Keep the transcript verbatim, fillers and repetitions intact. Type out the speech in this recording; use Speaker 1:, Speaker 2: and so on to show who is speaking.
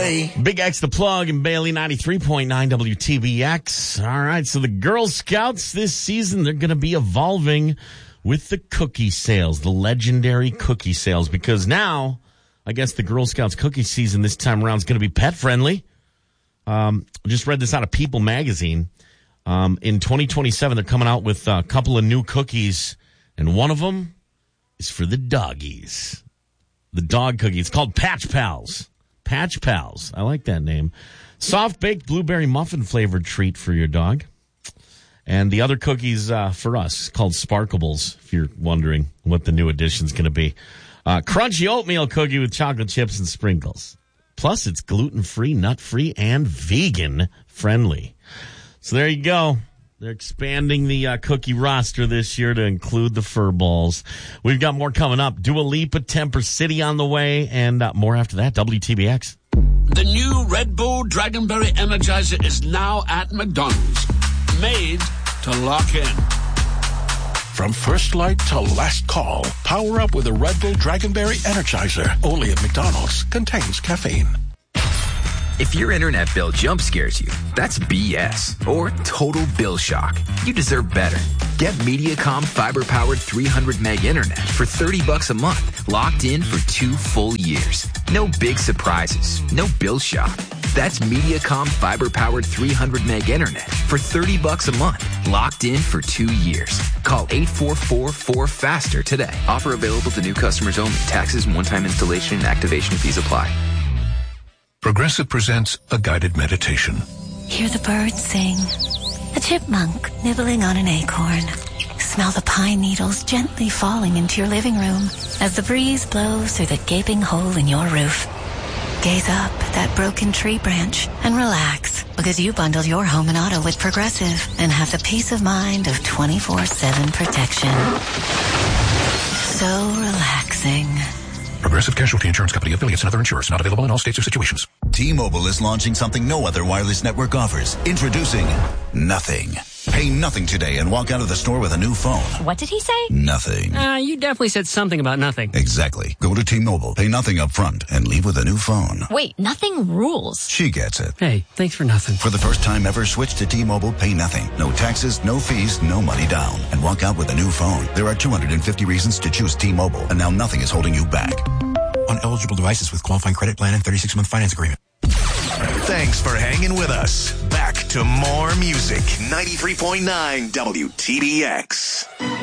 Speaker 1: way.
Speaker 2: Big X the Plug and Bailey, ninety-three point nine W T B X. All right, so the Girl Scouts this season, they're going to be evolving with the cookie sales, the legendary cookie sales, because now I guess the Girl Scouts cookie season this time around is going to be pet friendly. Um, I just read this out of People magazine. Um, in twenty twenty-seven, they're coming out with a couple of new cookies, and one of them is for the doggies. The dog cookie. It's called Patch Pals. Patch Pals. I like that name. Soft-baked blueberry muffin flavored treat for your dog. And the other cookies uh, for us called Sparkables, if you're wondering what the new addition's going to be. Uh, crunchy oatmeal cookie with chocolate chips and sprinkles. Plus, it's gluten-free, nut-free, and vegan-friendly. So there you go. They're expanding the uh, cookie roster this year to include the fur balls. We've got more coming up. Dua Lipa, Temper City on the way, and uh, more after that. W T B X.
Speaker 3: The new Red Bull Dragonberry Energizer is now at McDonald's. Made to lock in.
Speaker 1: From first light to last call, power up with a Red Bull Dragonberry Energizer. Only at McDonald's. Contains caffeine.
Speaker 4: If your internet bill jump scares you, that's B S or total bill shock. You deserve better. Get Mediacom fiber-powered three hundred meg internet for thirty bucks a month, locked in for two full years. No big surprises, no bill shock. That's Mediacom fiber-powered three hundred meg internet for thirty bucks a month, locked in for two years. Call eight four four four faster today. Offer available to new customers only. Taxes and one-time installation and activation fees apply.
Speaker 1: Progressive presents a guided meditation.
Speaker 5: Hear the birds sing. A chipmunk nibbling on an acorn. Smell the pine needles gently falling into your living room as the breeze blows through the gaping hole in your roof. Gaze up at that broken tree branch and relax, because you bundled your home and auto with Progressive and have the peace of mind of twenty-four seven protection. So relaxing.
Speaker 1: Progressive Casualty Insurance Company, affiliates, and other insurers. Not available in all states or situations.
Speaker 6: T-Mobile is launching something no other wireless network offers. Introducing Nothing. Pay nothing today and walk out of the store with a new phone.
Speaker 7: What did he say?
Speaker 6: Nothing.
Speaker 8: Uh, you definitely said something about nothing.
Speaker 6: Exactly. Go to T-Mobile, pay nothing up front, and leave with a new phone.
Speaker 7: Wait, nothing rules.
Speaker 6: She gets it.
Speaker 8: Hey, thanks for nothing.
Speaker 6: For the first time ever, switch to T-Mobile, pay nothing. No taxes, no fees, no money down. And walk out with a new phone. There are two hundred fifty reasons to choose T-Mobile, and now nothing is holding you back.
Speaker 9: On eligible devices with qualifying credit plan and thirty-six month finance agreement.
Speaker 10: Thanks for hanging with us. Back to more music. ninety-three point nine W T B X.